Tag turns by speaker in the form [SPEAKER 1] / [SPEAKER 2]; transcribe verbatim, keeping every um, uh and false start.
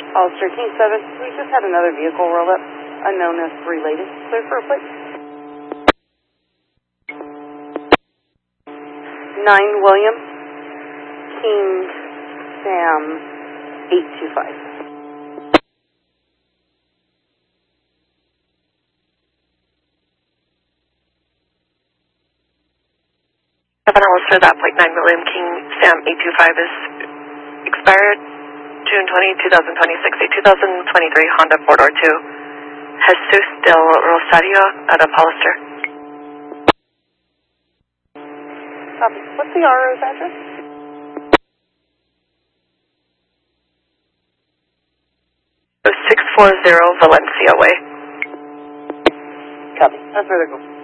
[SPEAKER 1] Hollister King seven, we just had another vehicle roll up, unknown as related. Clear for a plate. nine William, King Sam, eight two five.
[SPEAKER 2] seven Hollister, that plate nine William, King Sam, eight two five is expired June twentieth, twenty twenty-six, a two thousand twenty-three Honda four-door two. Jesus del Rosario out of Hollister.
[SPEAKER 1] Copy. What's the R O's address?
[SPEAKER 2] six forty Valencia Way.
[SPEAKER 1] Copy. That's where they're going.